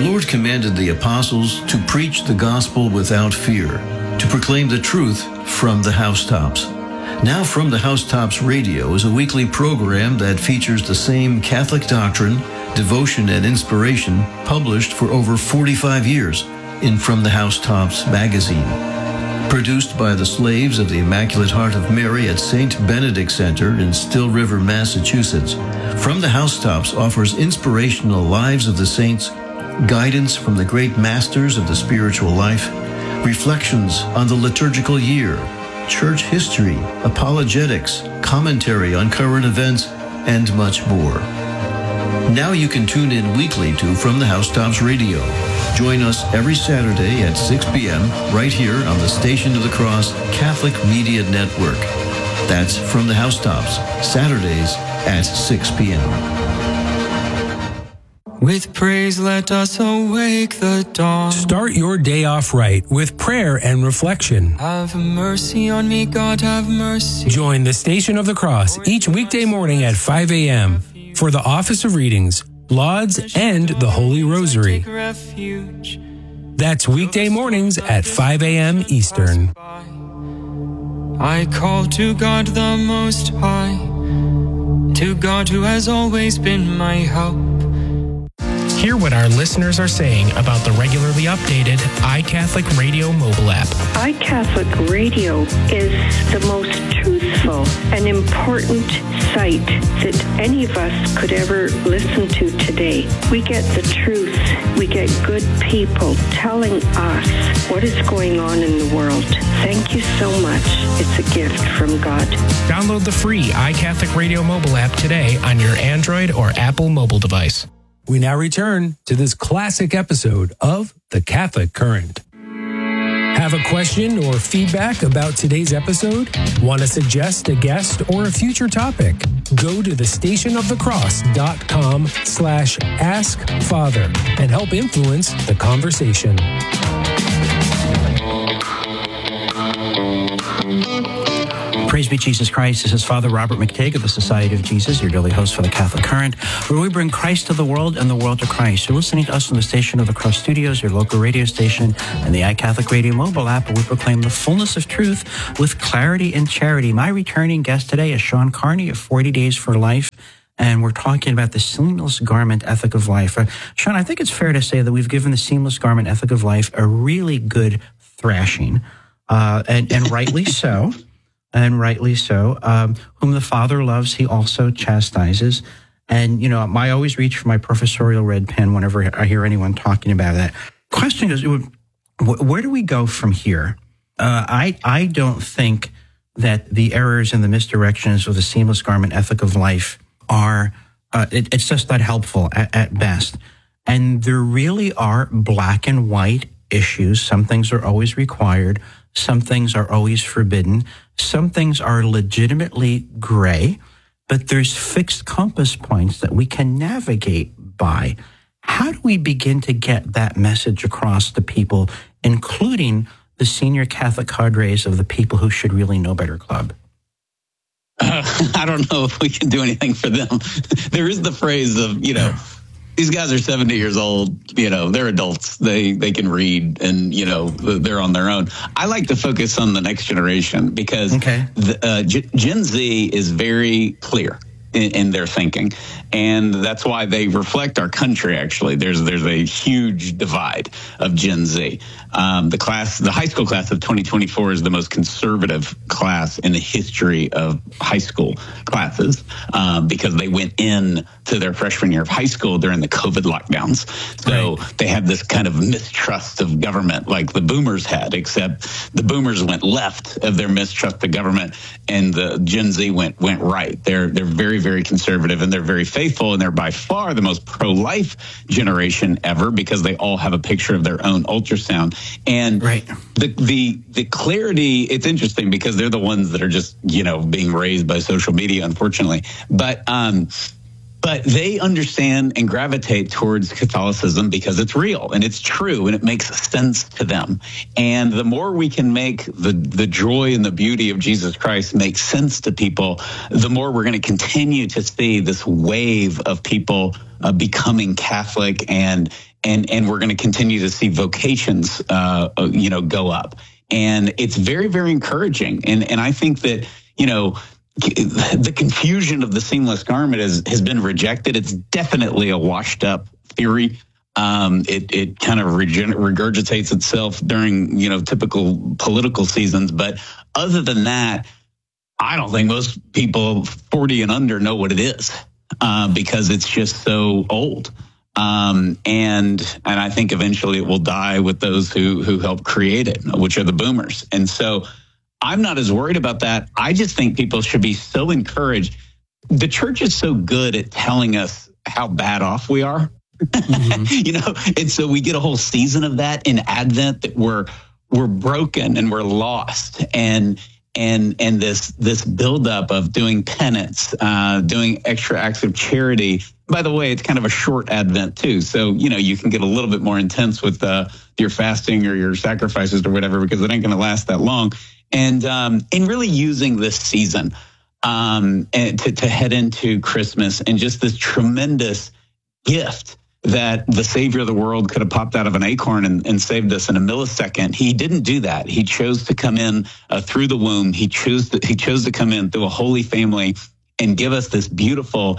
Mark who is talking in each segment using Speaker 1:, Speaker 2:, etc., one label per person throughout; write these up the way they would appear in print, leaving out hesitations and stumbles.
Speaker 1: Lord commanded the apostles to preach the gospel without fear, to proclaim the truth from the housetops. Now From the Housetops Radio is a weekly program that features the same Catholic doctrine, devotion, and inspiration published for over 45 years in From the Housetops magazine. Produced by the slaves of the Immaculate Heart of Mary at St. Benedict Center in Still River, Massachusetts, From the Housetops offers inspirational lives of the saints, guidance from the great masters of the spiritual life, reflections on the liturgical year, church history, apologetics, commentary on current events, and much more. Now you can tune in weekly to From the Housetops Radio. Join us every Saturday at 6 p.m. right here on the Station of the Cross Catholic Media Network. That's From the Housetops, Saturdays at 6 p.m.
Speaker 2: With praise let us awake the dawn.
Speaker 3: Start your day off right with prayer and reflection.
Speaker 2: Have mercy on me, God, have mercy.
Speaker 3: Join the Station of the Cross each weekday morning at 5 a.m. for the Office of Readings, Lauds, and the Holy Rosary. That's weekday mornings at 5 a.m. Eastern.
Speaker 2: I call to God the Most High, to God who has always been my help.
Speaker 4: Hear what our listeners are saying about the regularly updated iCatholic Radio mobile app.
Speaker 5: iCatholic Radio is the most truthful and important site that any of us could ever listen to today. We get the truth. We get good people telling us what is going on in the world. Thank you so much. It's a gift from God.
Speaker 4: Download the free iCatholic Radio mobile app today on your Android or Apple mobile device.
Speaker 3: We now return to this classic episode of The Catholic Current. Have a question or feedback about today's episode? Want to suggest a guest or a future topic? Go to thestationofthecross.com/askfather and help influence the conversation.
Speaker 6: Praise be Jesus Christ. This is Father Robert McTague of the Society of Jesus, your daily host for the Catholic Current, where we bring Christ to the world and the world to Christ. You're listening to us from the Station of the Cross Studios, your local radio station, and the iCatholic Radio mobile app, where we proclaim the fullness of truth with clarity and charity. My returning guest today is Sean Carney of 40 Days for Life, and we're talking about the seamless garment ethic of life. Sean, I think it's fair to say that we've given the seamless garment ethic of life a really good thrashing, and rightly so. And rightly so. Whom the Father loves, he also chastises. And, you know, I always reach for my professorial red pen whenever I hear anyone talking about that. Question is, where do we go from here? I don't think that the errors and the misdirections of the seamless garment ethic of life are, it's just not helpful at best. And there really are black and white issues. Some things are always required. Some things are always forbidden. Some things are legitimately gray, but there's fixed compass points that we can navigate by. How do we begin to get that message across to people, including the senior Catholic cadres of the People Who Should Really Know Better Club?
Speaker 7: I don't know if we can do anything for them. There is the phrase of, these guys are 70 years old, they're adults. They can read and, they're on their own. I like to focus on the next generation because Gen Z is very clear in their thinking. And that's why they reflect our country, actually. There's a huge divide of Gen Z. The high school class of 2024 is the most conservative class in the history of high school classes because they went in to their freshman year of high school during the COVID lockdowns. So they had this kind of mistrust of government like the boomers had, except the boomers went left of their mistrust of government and the Gen Z went right. They're very, very conservative and they're very faithful, and they're by far the most pro-life generation ever because they all have a picture of their own ultrasound. And the clarity, it's interesting because they're the ones that are just, being raised by social media, unfortunately. But But they understand and gravitate towards Catholicism because it's real and it's true and it makes sense to them. And the more we can make the joy and the beauty of Jesus Christ make sense to people, the more we're going to continue to see this wave of people becoming Catholic, and we're going to continue to see vocations, go up. And it's very, very encouraging. And I think that, the confusion of the seamless garment has been rejected. It's definitely a washed up theory. It kind of regurgitates itself during, typical political seasons. But other than that, I don't think most people 40 and under know what it is because it's just so old. And I think eventually it will die with those who helped create it, which are the boomers. And so I'm not as worried about that. I just think people should be so encouraged. The church is so good at telling us how bad off we are, and so we get a whole season of that in Advent, that we're broken and we're lost, and this buildup of doing penance, doing extra acts of charity. By the way, it's kind of a short Advent too, so you can get a little bit more intense with your fasting or your sacrifices or whatever, because it ain't going to last that long. And really using this season and to head into Christmas, and just this tremendous gift that the Savior of the world could have popped out of an acorn and saved us in a millisecond. He didn't do that. He chose to come in through the womb. He chose to come in through a holy family and give us this beautiful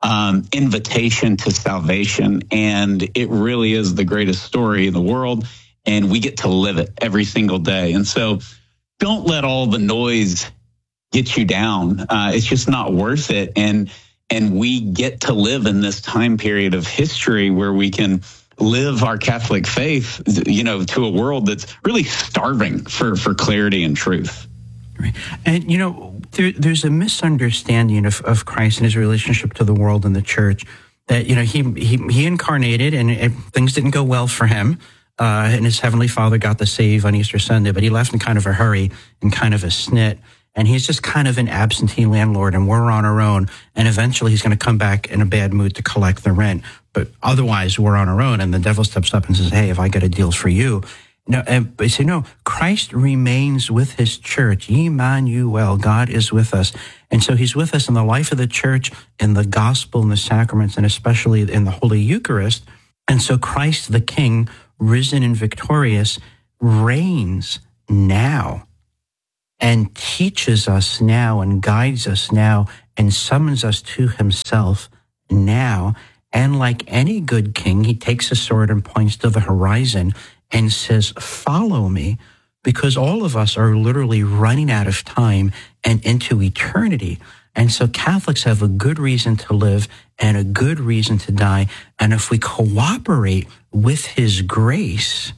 Speaker 7: invitation to salvation. And it really is the greatest story in the world, and we get to live it every single day. And so don't let all the noise get you down. It's just not worth it. And we get to live in this time period of history where we can live our Catholic faith, to a world that's really starving for clarity and truth.
Speaker 6: Right. And, there's a misunderstanding of Christ and his relationship to the world and the church, that, he incarnated and things didn't go well for him. And his heavenly Father got the save on Easter Sunday, but he left in kind of a hurry and kind of a snit. And he's just kind of an absentee landlord, and we're on our own. And eventually he's going to come back in a bad mood to collect the rent. But otherwise, we're on our own. And the devil steps up and says, hey, if I got a deal for you. But he said, no, Christ remains with his church. Emmanuel, God is with us. And so he's with us in the life of the church, in the gospel, in the sacraments, and especially in the Holy Eucharist. And so Christ the King, risen and victorious, reigns now and teaches us now and guides us now and summons us to himself now. And like any good king, he takes a sword and points to the horizon and says, follow me, because all of us are literally running out of time and into eternity. And so Catholics have a good reason to live and a good reason to die. And if we cooperate with his grace,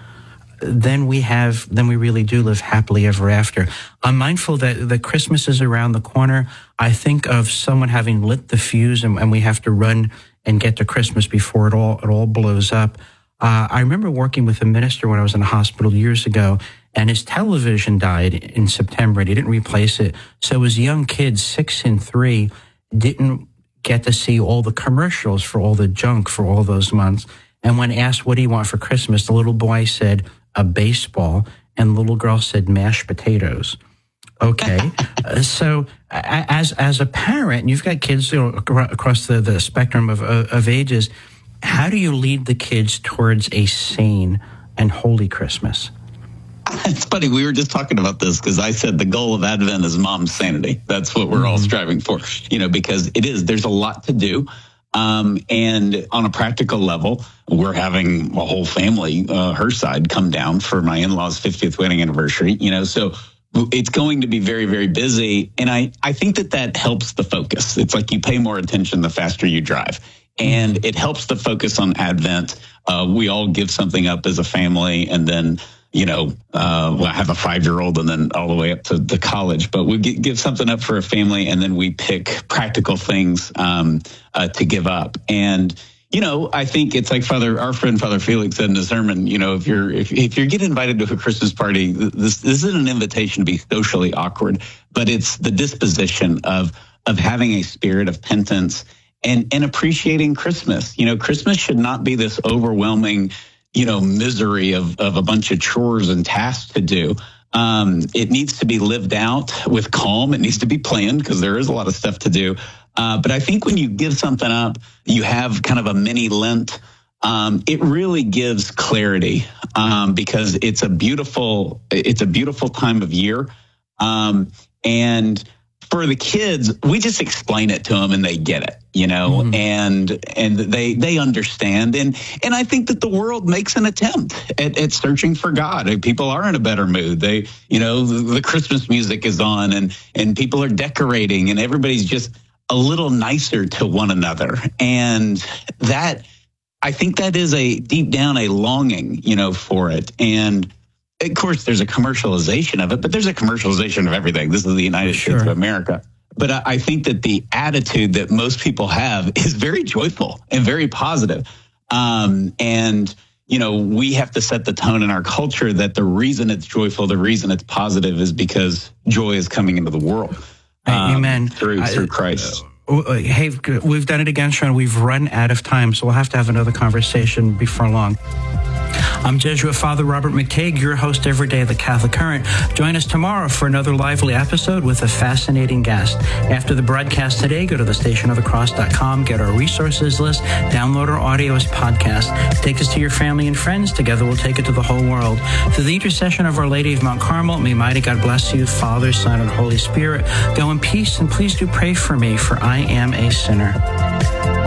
Speaker 6: then we really do live happily ever after. I'm mindful that Christmas is around the corner. I think of someone having lit the fuse and we have to run and get to Christmas before it all blows up. I remember working with a minister when I was in a hospital years ago, and his television died in September, and he didn't replace it. So his young kids, 6 and 3, didn't get to see all the commercials for all the junk for all those months. And when asked, what do you want for Christmas? The little boy said, a baseball, and the little girl said, mashed potatoes. Okay. So as a parent, you've got kids across the spectrum of ages, how do you lead the kids towards a sane and holy Christmas?
Speaker 7: It's funny. We were just talking about this because I said the goal of Advent is mom's sanity. That's what we're all striving for, because there's a lot to do. And on a practical level, we're having a whole family, her side, come down for my in-laws' 50th wedding anniversary, so it's going to be very, very busy. And I think that helps the focus. It's like you pay more attention the faster you drive. And it helps the focus on Advent. We all give something up as a family, and then, I have a 5-year-old and then all the way up to the college, but we give something up for a family, and then we pick practical things to give up. And, I think it's like our friend Father Felix said in his sermon, if you're getting invited to a Christmas party, this isn't an invitation to be socially awkward, but it's the disposition of having a spirit of penitence and appreciating Christmas. You know, Christmas should not be this overwhelming, you know, misery of a bunch of chores and tasks to do. It needs to be lived out with calm. It needs to be planned because there is a lot of stuff to do. But I think when you give something up, you have kind of a mini Lent. It really gives clarity because it's a beautiful time of year. And for the kids, we just explain it to them and they get it, you know, and they understand. And I think that the world makes an attempt at searching for God. People are in a better mood. They, you know, the Christmas music is on and people are decorating and everybody's just a little nicer to one another. And that, I think that is deep down a longing, you know, for it. And of course, there's a commercialization of it, but there's a commercialization of everything. This is the United States of America. But I think that the attitude that most people have is very joyful and very positive. And, you know, we have to set the tone in our culture that the reason it's joyful, the reason it's positive is because joy is coming into the world.
Speaker 6: Amen.
Speaker 7: Through Christ.
Speaker 6: Hey, we've done it again, Sean. We've run out of time, so we'll have to have another conversation before long. I'm Jesuit Father Robert McTague, your host every day of the Catholic Current. Join us tomorrow for another lively episode with a fascinating guest. After the broadcast today, go to thestationofthecross.com, get our resources list, download our audio as podcast. Take us to your family and friends. Together we'll take it to the whole world. Through the intercession of Our Lady of Mount Carmel, may mighty God bless you, Father, Son, and Holy Spirit. Go in peace, and please do pray for me, for I am a sinner.